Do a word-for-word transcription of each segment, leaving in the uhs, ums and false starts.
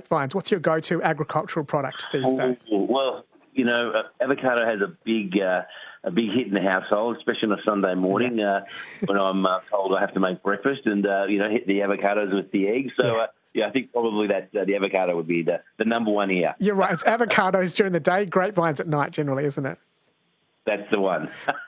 grapevines. What's your go-to agricultural product these Oh, days? well, you know, uh, avocado has a big uh, a big hit in the household, especially on a Sunday morning Yeah. uh, when I'm uh, told I have to make breakfast and, uh, you know, hit the avocados with the eggs. So, Yeah. uh, yeah, I think probably that uh, the avocado would be the, the number one here. You're right. It's avocados during the day, grapevines at night generally, isn't it? That's the one.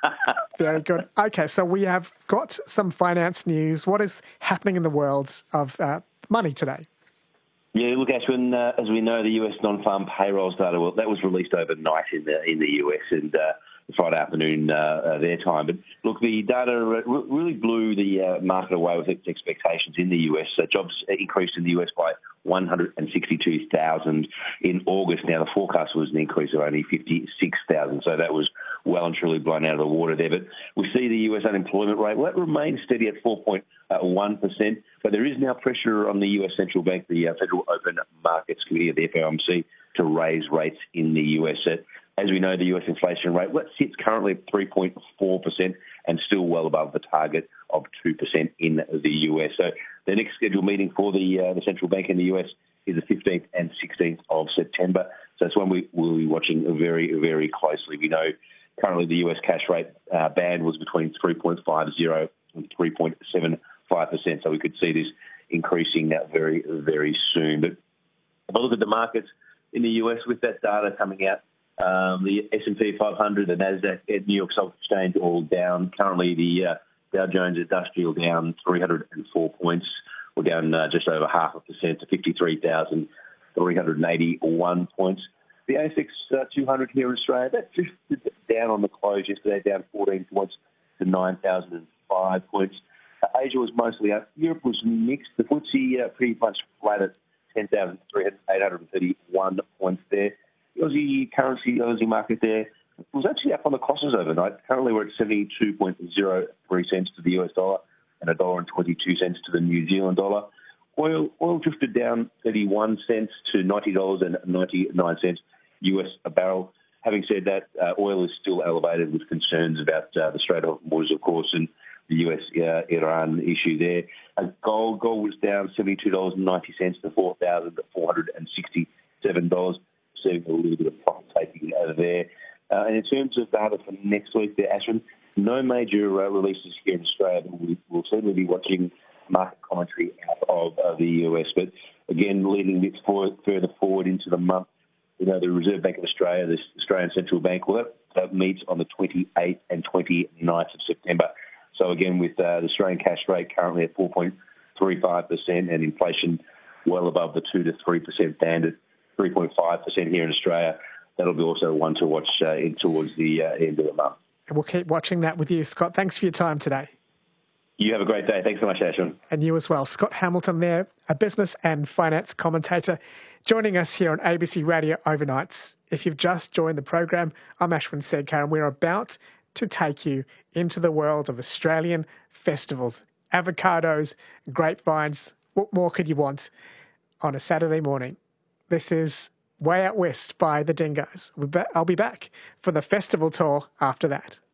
Very good. Okay, so we have got some finance news. What is happening in the world of uh, money today? Yeah, look, Ashwin, uh, as we know, the U S non-farm payrolls data, well, that was released overnight in the in the U S and uh, Friday afternoon uh, uh, their time. But look, the data re- really blew the uh, market away with its expectations in the U S. Uh, jobs increased in the U S by one hundred sixty-two thousand in August. Now, the forecast was an increase of only fifty-six thousand, so that was well and truly blown out of the water there. But we see the U S unemployment rate, well, it remains steady at four point one percent, but there is now pressure on the U S Central Bank, the uh, Federal Open Markets Committee of the F O M C, to raise rates in the U S. As we know, the U S inflation rate well, sits currently at three point four percent and still well above the target of two percent in the U S. So the next scheduled meeting for the uh, the central bank in the U S is the fifteenth and sixteenth of September. So it's one we will be watching very, very closely. We know currently the U S cash rate uh, band was between three point five zero and three point seven five percent. So we could see this increasing uh, very, very soon. But if I look at the markets in the U S with that data coming out, Um, the S and P five hundred, the Nasdaq, at New York Stock Exchange all down. Currently, the uh, Dow Jones Industrial down three hundred four points, or down uh, just over half a percent to fifty-three thousand three hundred eighty-one points. The A S X uh, two hundred here in Australia, that drifted down on the close yesterday, down fourteen points to nine thousand five points. Uh, Asia was mostly up. Europe was mixed. The F T S E uh, pretty much flat at ten thousand eight hundred thirty-one points there. The Aussie currency, the Aussie market there, was actually up on the crosses overnight. Currently we're at seventy-two point zero three cents to the U S dollar and a dollar and twenty-two cents to the New Zealand dollar. Oil oil drifted down thirty-one cents to ninety dollars and ninety-nine cents U S a barrel. Having said that, uh, oil is still elevated with concerns about uh, the Strait of Hormuz, of course, and the U S-Iran uh, issue there. Uh, gold gold was down seventy-two dollars and ninety cents to four thousand four hundred sixty-seven dollars. Seeing a little bit of profit taking over there. Uh, and in terms of data for next week there, Ashwin, no major uh, releases here in Australia, but we will certainly be watching market commentary out of uh, the U S. But again, leading a bit forward, further forward into the month, you know, the Reserve Bank of Australia, the Australian Central Bank, well, that, that meets on the twenty-eighth and twenty-ninth of September. So again, with uh, the Australian cash rate currently at four point three five percent and inflation well above the two to three percent band at three point five percent here in Australia, that'll be also one to watch uh, in towards the uh, end of the month. We'll keep watching that with you, Scott. Thanks for your time today. You have a great day. Thanks so much, Ashwin. And you as well. Scott Hamilton there, a business and finance commentator, joining us here on A B C Radio Overnights. If you've just joined the program, I'm Ashwin Sedkar, and we're about to take you into the world of Australian festivals, avocados, grapevines. What more could you want on a Saturday morning? This is Way Out West by the Dingoes. I'll be back for the festival tour after that.